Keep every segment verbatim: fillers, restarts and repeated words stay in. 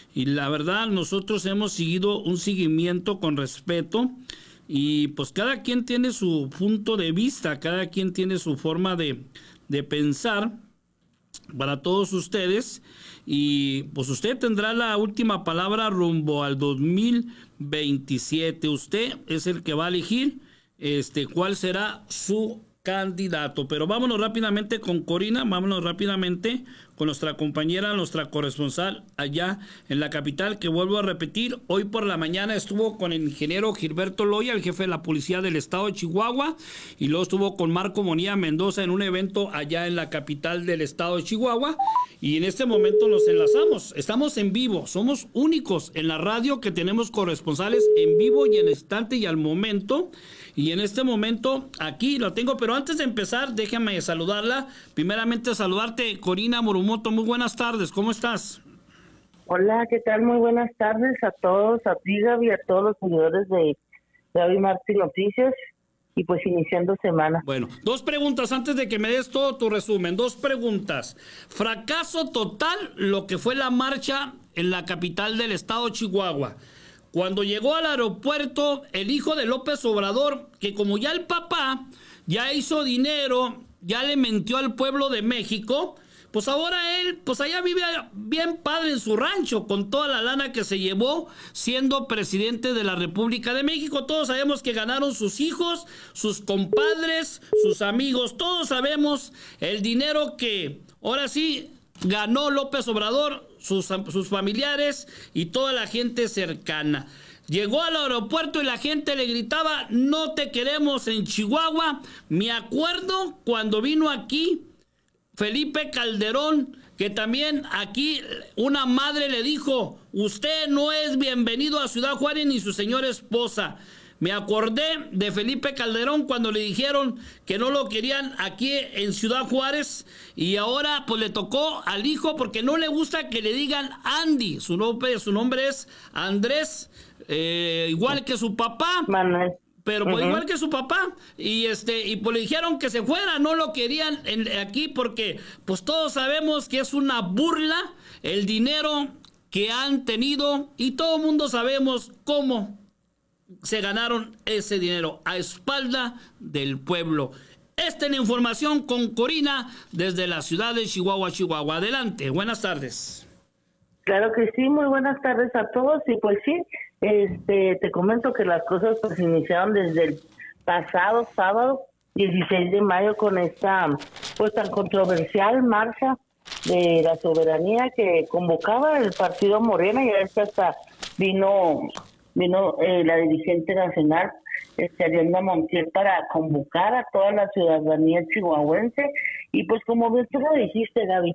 y la verdad nosotros hemos seguido un seguimiento con respeto y pues cada quien tiene su punto de vista, cada quien tiene su forma de, de pensar para todos ustedes y pues usted tendrá la última palabra rumbo al dos mil veintisiete. Usted es el que va a elegir este cuál será su candidato. Pero vámonos rápidamente con Corina, vámonos rápidamente con nuestra compañera, nuestra corresponsal allá en la capital, que vuelvo a repetir, hoy por la mañana estuvo con el ingeniero Gilberto Loya, el jefe de la policía del estado de Chihuahua, y luego estuvo con Marco Bonilla Mendoza en un evento allá en la capital del estado de Chihuahua, y en este momento nos enlazamos, estamos en vivo, somos únicos en la radio que tenemos corresponsales en vivo y en instante y al momento. Y en este momento aquí lo tengo, pero antes de empezar, déjame saludarla. Primeramente saludarte, Corina Morumoto. Muy buenas tardes, ¿cómo estás? Hola, ¿qué tal? Muy buenas tardes a todos, a ti, Gaby, a todos los seguidores de Gaby Martí Noticias. Y pues iniciando semana. Bueno, dos preguntas antes de que me des todo tu resumen. Dos preguntas. Fracaso total lo que fue la marcha en la capital del estado de Chihuahua. Cuando llegó al aeropuerto, el hijo de López Obrador, que como ya el papá ya hizo dinero, ya le mintió al pueblo de México, pues ahora él, pues allá vive bien padre en su rancho, con toda la lana que se llevó siendo presidente de la República de México. Todos sabemos que ganaron sus hijos, sus compadres, sus amigos. Todos sabemos el dinero que ahora sí ganó López Obrador, sus, sus familiares y toda la gente cercana. Llegó al aeropuerto y la gente le gritaba, no te queremos en Chihuahua. Me acuerdo cuando vino aquí Felipe Calderón, que también aquí una madre le dijo, usted no es bienvenido a Ciudad Juárez ni su señora esposa. Me acordé de Felipe Calderón cuando le dijeron que no lo querían aquí en Ciudad Juárez y ahora pues le tocó al hijo porque no le gusta que le digan Andy. Su nombre, su nombre es Andrés, eh, igual que su papá. Manuel. Pero pues, uh-huh. igual que su papá, y este, y pues le dijeron que se fuera, no lo querían en, aquí porque pues todos sabemos que es una burla el dinero que han tenido y todo el mundo sabemos cómo se ganaron ese dinero a espalda del pueblo. Esta es la información con Corina desde la ciudad de Chihuahua, Chihuahua. Adelante, buenas tardes. Claro que sí, muy buenas tardes a todos y pues sí, este, te comento que las cosas pues iniciaron desde el pasado sábado dieciséis de mayo con esta pues tan controversial marcha de la soberanía que convocaba el partido Morena y hasta hasta vino vino eh, la dirigente nacional este, Ariadna Montiel para convocar a toda la ciudadanía chihuahuense y pues como bien tú lo dijiste, Gaby,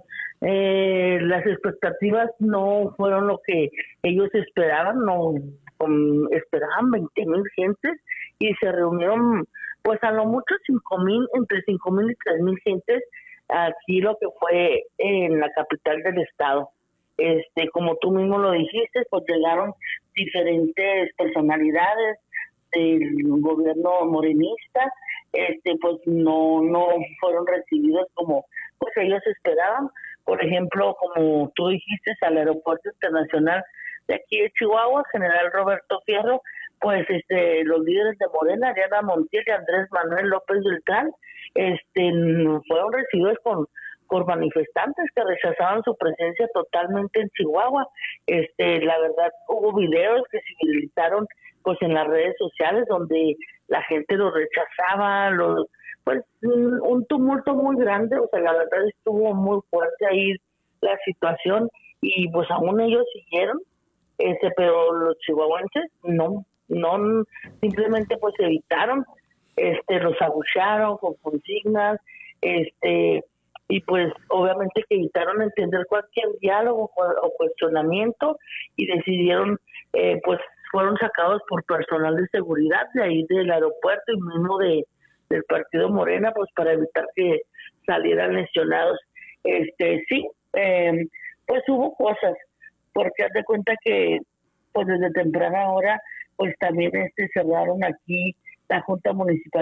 eh, las expectativas no fueron lo que ellos esperaban, no um, esperaban veinte mil gentes y se reunieron pues a lo mucho cinco mil, entre cinco mil y tres mil gentes aquí lo que fue en la capital del estado. Este, como tú mismo lo dijiste, pues llegaron diferentes personalidades del gobierno morenista, este, pues no, no fueron recibidos como pues ellos esperaban. Por ejemplo, como tú dijiste, al aeropuerto internacional de aquí de Chihuahua, General Roberto Fierro, pues este, los líderes de Morena, Ariadna Montiel y Andrés Manuel López Beltrán, este, fueron recibidos con por manifestantes que rechazaban su presencia totalmente en Chihuahua. Este, la verdad, hubo videos que se viralizaron pues en las redes sociales donde la gente lo rechazaba, lo, pues un tumulto muy grande, o sea, la verdad estuvo muy fuerte ahí la situación y pues aún ellos siguieron, este, pero los chihuahuenses no, no, simplemente pues evitaron, este, los abuchearon con consignas, este, y pues obviamente que evitaron entender cualquier diálogo o cuestionamiento y decidieron, eh, pues fueron sacados por personal de seguridad de ahí del aeropuerto y mismo de del partido Morena, pues para evitar que salieran lesionados. Este sí, eh, pues hubo cosas, porque haz de cuenta que pues desde temprana hora pues también este cerraron aquí la Junta Municipal